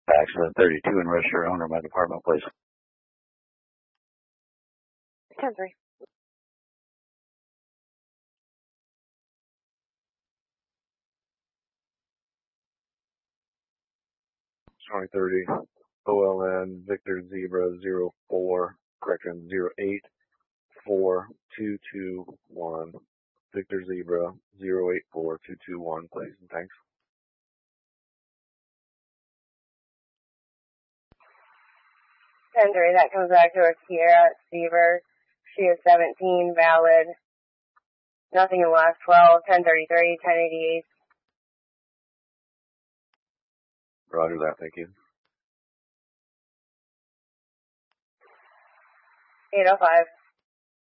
Accident 32 and register owner, my department, please. 10-3. County 30, OLN, Victor Zebra 04, correction 084221, Victor Zebra 084221, please, and thanks. That comes back to our Sierra Seaver. She is 17, valid. Nothing in the last 12, 1033, 1088. Roger that, thank you. 805.